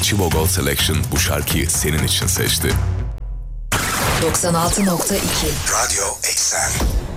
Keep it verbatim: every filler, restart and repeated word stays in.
Chibo Gold Selection bu şarkıyı senin için seçti. doksan altı nokta iki Radyo Eksen.